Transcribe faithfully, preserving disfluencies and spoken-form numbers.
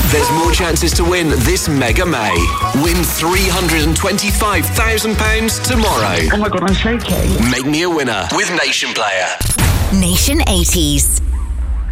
There's more chances to win this Mega May. Win three hundred twenty-five thousand pounds tomorrow. Oh my God, I'm shaking. Make me a winner with Nation Player. Nation eighties.